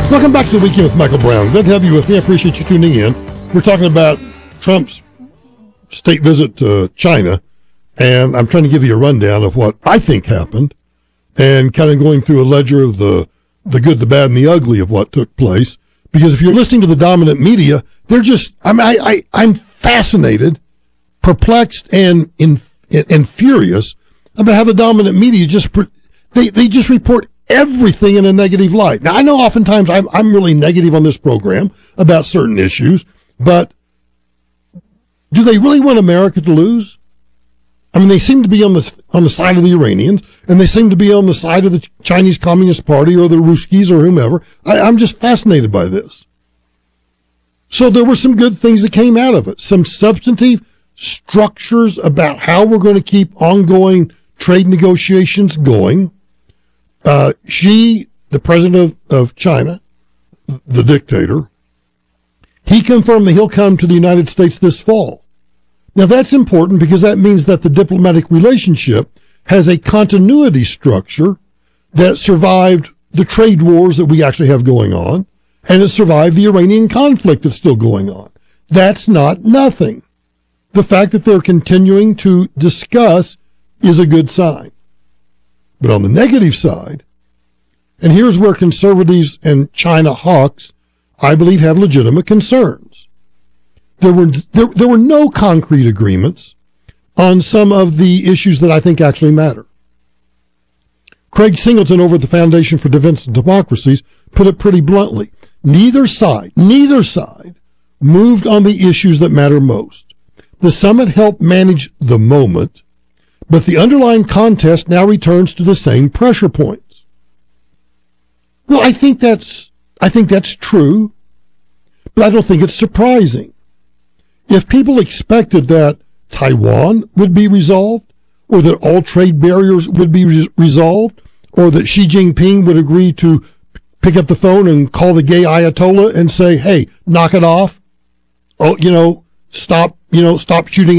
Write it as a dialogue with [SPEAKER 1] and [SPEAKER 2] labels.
[SPEAKER 1] Welcome back to the Weekend with Michael Brown. Good to have you with me. I appreciate you tuning in. We're talking about Trump's state visit to China, and I'm trying to give you a rundown of what I think happened and kind of going through a ledger of the good, the bad, and the ugly of what took place. Because if you're listening to the dominant media, they're just, I'm fascinated, perplexed, and furious about how the dominant media they just report everything in a negative light. Now, I know oftentimes I'm really negative on this program about certain issues, but do they really want America to lose? I mean, they seem to be on the side of the Iranians, and they seem to be on the side of the Chinese Communist Party or the Ruskies or whomever. I'm just fascinated by this. So there were some good things that came out of it, some substantive structures about how we're going to keep ongoing trade negotiations going. Xi, the president of China, the dictator, he confirmed that he'll come to the United States this fall. Now that's important because that means that the diplomatic relationship has a continuity structure that survived the trade wars that we actually have going on, and it survived the Iranian conflict that's still going on. That's not nothing. The fact that they're continuing to discuss is a good sign. But on the negative side, and here's where conservatives and China hawks, I believe, have legitimate concerns. There were no concrete agreements on some of the issues that I think actually matter. Craig Singleton over at the Foundation for Defense of Democracies put it pretty bluntly. Neither side moved on the issues that matter most. The summit helped manage the moment, but the underlying contest now returns to the same pressure points. Well, I think that's true, but I don't think it's surprising. If people expected that Taiwan would be resolved, or that all trade barriers would be resolved, or that Xi Jinping would agree to pick up the phone and call the gay Ayatollah and say, hey, knock it off. Oh, stop shooting